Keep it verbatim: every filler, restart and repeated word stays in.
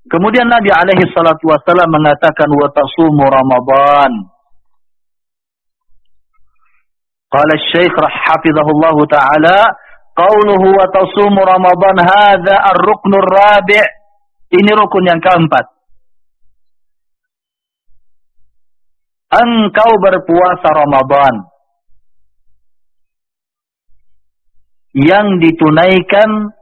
Kemudian Nabi alaihi salatu wasallam mengatakan wa tasumu Ramadan. Qala Syekh hafizahullah taala, qauluhu wa tasumu Ramadan hadza ar-ruknur rabi'. Ini rukun yang keempat. Engkau berpuasa Ramadan yang ditunaikan